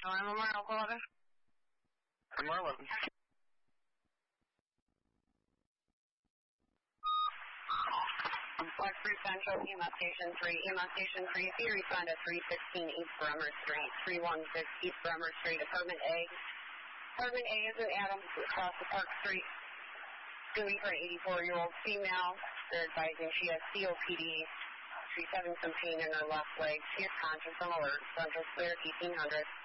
I'm Memorial 11. Memorial 11. West 3 Central, EMS Station 3. EMS Station 3, if you respond to 316 East Bremer Street, 316 East Bremer Street, Apartment A. Apartment A is in Adams across the Park Street. It's going to be for an 84-year-old female. They're advising she has COPD. She's having some pain in her left leg. She is conscious and alert. Central Clear, 1800.